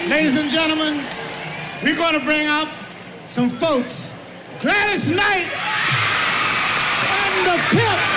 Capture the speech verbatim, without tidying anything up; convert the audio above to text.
Ladies and gentlemen, we're going to bring out some folks. Gladys Knight and the Pips.